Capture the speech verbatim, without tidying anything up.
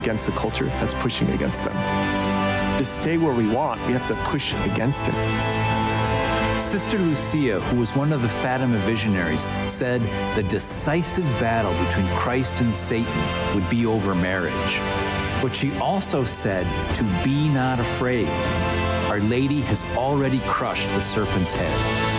against a culture that's pushing against them. To stay where we want, we have to push against it. Sister Lucia, who was one of the Fatima visionaries, said the decisive battle between Christ and Satan would be over marriage. But she also said to be not afraid. Our Lady has already crushed the serpent's head.